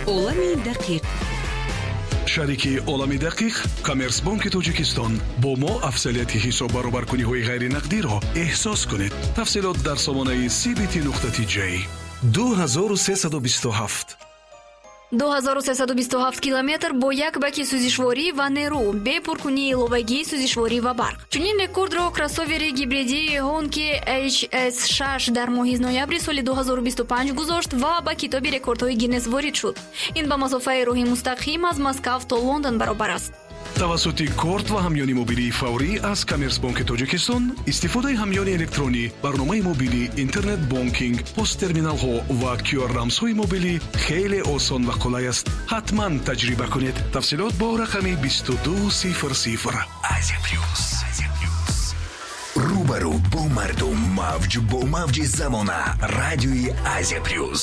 олами дақиқ. шарики олами дақиқ Коммерсбанки Тоҷикистон бо мо афзалияти ҳисоб баробаркуниҳои ғайринақдиро эҳсос кунед. тафсилот дар сомонаи cbt.j 2327 2327 километр бо як баки сӯзишворӣ ва нерӯ бе пуркунии иловагии сӯзишворӣ ва барқ. чунин рекордро кроссовери гибридии Honki HS6 дар моҳи ноябри соли 2025 гузошт ва ба китоби рекордҳои Гиннес ворид шуд. ин ба масофаи роҳи мустақим аз Москав то Лондон баробар аст. тавассути корт ва ҳамёни мобилии фаврӣ аз Коммерсбанки Тоҷикистон истифодаи ҳамёни электронӣ, барномаи мобилӣ, интернет банкинг, посттерминалҳо ва QR-рамзҳои мобилӣ хеле осон ва қулай аст. ҳатман таҷриба кунед. тафсилот бо рақами 2200. Азия Плюс. рӯбарӯ бо мардум, мавҷ бо мавҷи замона. радиои Азия Плюс.